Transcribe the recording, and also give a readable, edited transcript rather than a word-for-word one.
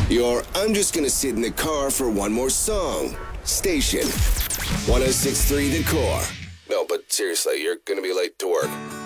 Your I'm just gonna sit in the car for one more song station. 106.3 The Core. No, but seriously, you're gonna be late to work.